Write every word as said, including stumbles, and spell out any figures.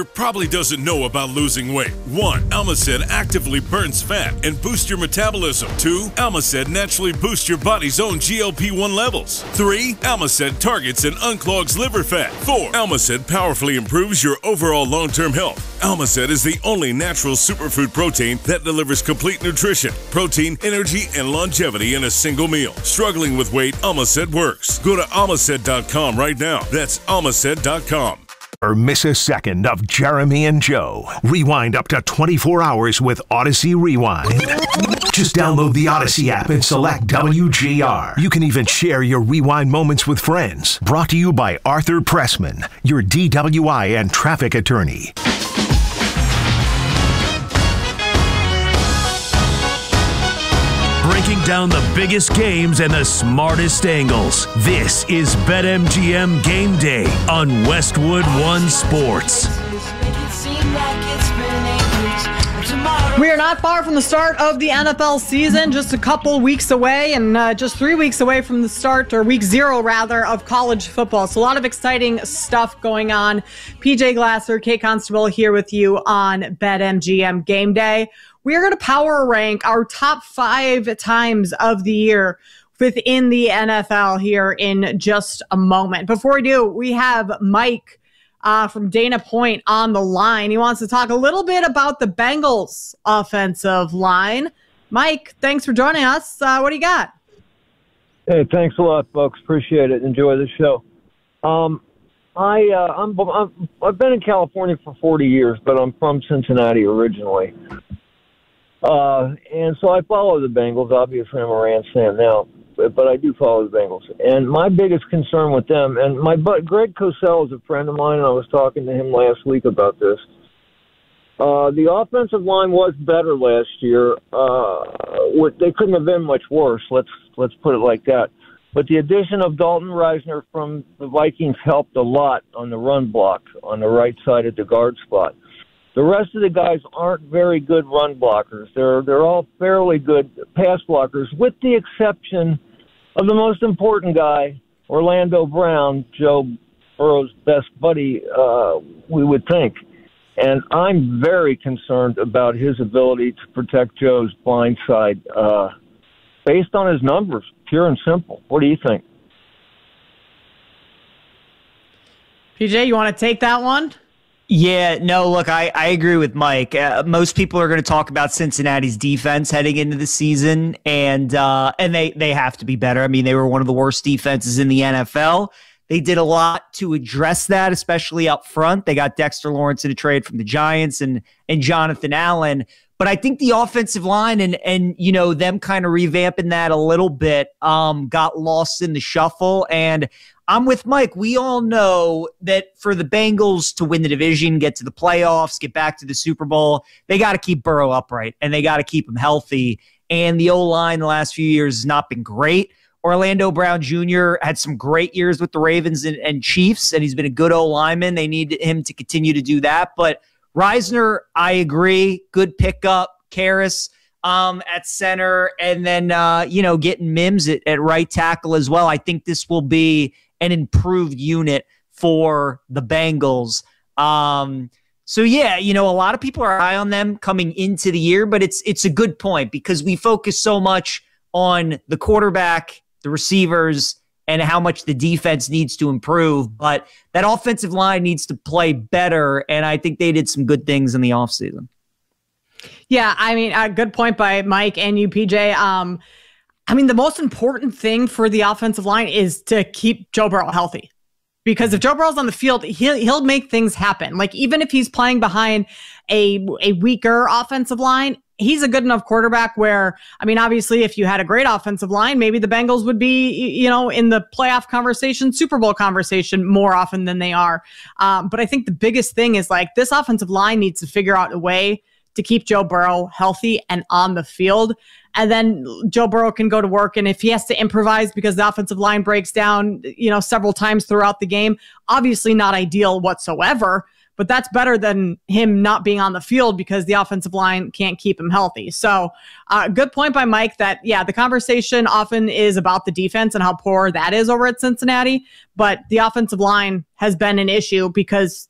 Probably doesn't know about losing weight. One, Almacet actively burns fat and boosts your metabolism. Two, Almacet naturally boosts your body's own G L P one levels. Three, Almacet targets and unclogs liver fat. Four, Almacet powerfully improves your overall long-term health. Almacet is the only natural superfood protein that delivers complete nutrition, protein, energy, and longevity in a single meal. Struggling with weight, Almacet works. Go to almacet dot com right now. That's almacet dot com. Or miss a second of Jeremy and Joe. Rewind up to twenty-four hours with Odyssey Rewind. Just download the Odyssey app and select W G R. You can even share your rewind moments with friends. Brought to you by Arthur Pressman, your D W I and traffic attorney. Breaking down the biggest games and the smartest angles. This is BetMGM Game Day on Westwood One Sports. We are not far from the start of the N F L season, just a couple weeks away, and uh, just three weeks away from the start, or week zero rather, of college football. So a lot of exciting stuff going on. P J Glasser, Kate Constable here with you on BetMGM Game Day. We are going to power rank our top five times of the year within the N F L here in just a moment. Before we do, we have Mike uh, from Dana Point on the line. He wants to talk a little bit about the Bengals offensive line. Mike, thanks for joining us. Uh, what do you got? Hey, thanks a lot, folks. Appreciate it. Enjoy the show. Um, I, uh, I'm, I'm, I've been in California for forty years, but I'm from Cincinnati originally. Uh, and so I follow the Bengals. Obviously, I'm a Rams fan now, but, but I do follow the Bengals. And my biggest concern with them, and my but Greg Cosell is a friend of mine, and I was talking to him last week about this. Uh, the offensive line was better last year. Uh, they couldn't have been much worse. Let's let's put it like that. But the addition of Dalton Reisner from the Vikings helped a lot on the run block on the right side at the guard spot. The rest of the guys aren't very good run blockers. They're they're all fairly good pass blockers, with the exception of the most important guy, Orlando Brown, Joe Burrow's best buddy, uh, we would think. And I'm very concerned about his ability to protect Joe's blind side uh, based on his numbers, pure and simple. What do you think? P J, you want to take that one? Yeah, no, look, I, I agree with Mike. Uh, most people are going to talk about Cincinnati's defense heading into the season, and uh, and they, they have to be better. I mean, they were one of the worst defenses in the N F L. They did a lot to address that, especially up front. They got Dexter Lawrence in a trade from the Giants and and Jonathan Allen. But I think the offensive line and, and you know, them kind of revamping that a little bit um, got lost in the shuffle. And I'm with Mike. We all know that for the Bengals to win the division, get to the playoffs, get back to the Super Bowl, they got to keep Burrow upright, and they got to keep him healthy. And the O-line the last few years has not been great. Orlando Brown Junior had some great years with the Ravens and, and Chiefs, and he's been a good O-lineman. They need him to continue to do that. But Reisner, I agree. Good pickup. Karras um, at center, and then, uh, you know, getting Mims at, at right tackle as well. I think this will be an improved unit for the Bengals. Um, so, yeah, you know, a lot of people are high on them coming into the year, but it's it's a good point because we focus so much on the quarterback, the receivers, and how much the defense needs to improve. But that offensive line needs to play better, and I think they did some good things in the offseason. Yeah, I mean, a good point by Mike and you, P J. Um, I mean, the most important thing for the offensive line is to keep Joe Burrow healthy. Because if Joe Burrow's on the field, he'll he'll make things happen. Like, even if he's playing behind a a weaker offensive line, he's a good enough quarterback where, I mean, obviously, if you had a great offensive line, maybe the Bengals would be, you know, in the playoff conversation, Super Bowl conversation more often than they are. Um, but I think the biggest thing is, like, this offensive line needs to figure out a way to keep Joe Burrow healthy and on the field. And then Joe Burrow can go to work. And if he has to improvise because the offensive line breaks down, you know, several times throughout the game, obviously not ideal whatsoever, but that's better than him not being on the field because the offensive line can't keep him healthy. So uh, good point by Mike that, yeah, the conversation often is about the defense and how poor that is over at Cincinnati, but the offensive line has been an issue because